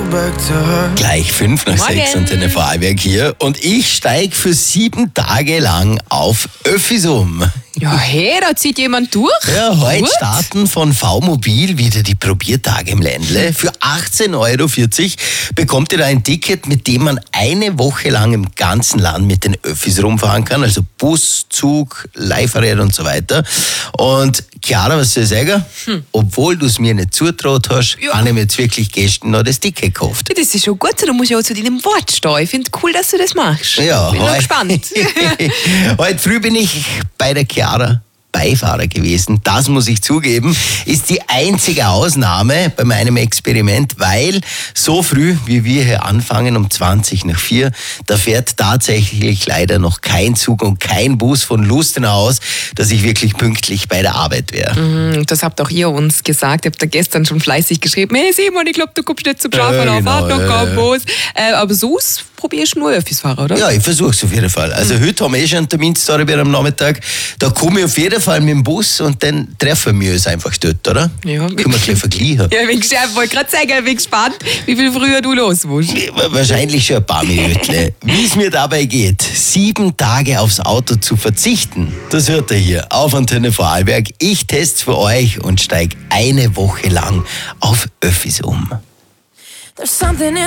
Gleich 5 nach 6 und eine Vorarlberg hier. Und ich steige für 7 Tage lang auf Öffis um. Ja, hey, da zieht jemand durch. Ja, heute Gut. starten von V-Mobil wieder die Probiertage im Ländle. Für 18,40 € bekommt ihr da ein Ticket, mit dem man eine Woche lang im ganzen Land mit den Öffis rumfahren kann. Also Bus, Zug, Leihfahrrad und so weiter. Und Chiara, was soll ich sagen? Obwohl du es mir nicht zutraut hast, habe ich mir jetzt wirklich gestern noch das Ticket gekauft. Das ist schon gut, da musst du ja auch zu deinem Wort stehen. Ich finde cool, dass du das machst. Ja, Bin noch gespannt. Heute früh bin ich bei der Chiara Beifahrer gewesen. Das muss ich zugeben, ist die einzige Ausnahme bei meinem Experiment, weil so früh, wie wir hier anfangen, um 4:20, da fährt tatsächlich leider noch kein Zug und kein Bus von Lustenau aus, dass ich wirklich pünktlich bei der Arbeit wäre. Das habt auch ihr uns gesagt. Ihr habt da gestern schon fleißig geschrieben, hey Simon, ich glaube, du kommst nicht zum Schaffen, genau, fahrt noch kein Bus. Aber so probierst du nur Öffis fahren, oder? Ja, ich versuche es auf jeden Fall. Also heute haben wir schon einen Termin am Nachmittag. Da komme ich auf jeden Fall mit dem Bus und dann treffen wir uns einfach dort, oder? Ja. Können wir gleich vergleichen. Ja, ich wollte gerade sagen, ich bin gespannt, wie viel früher du los musst. Wahrscheinlich schon ein paar Minuten. Wie es mir dabei geht, 7 Tage aufs Auto zu verzichten, das hört ihr hier auf Antenne Vorarlberg. Ich teste für euch und steige eine Woche lang auf Öffis um. There's something in